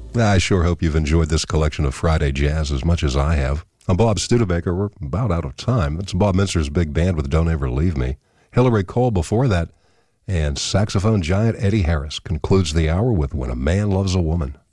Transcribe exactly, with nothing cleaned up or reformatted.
I sure hope you've enjoyed this collection of Friday jazz as much as I have. I'm Bob Studebaker. We're about out of time. That's Bob Minster's big band with Don't Ever Leave Me. Hillary Cole before that, and saxophone giant Eddie Harris concludes the hour with When a Man Loves a Woman.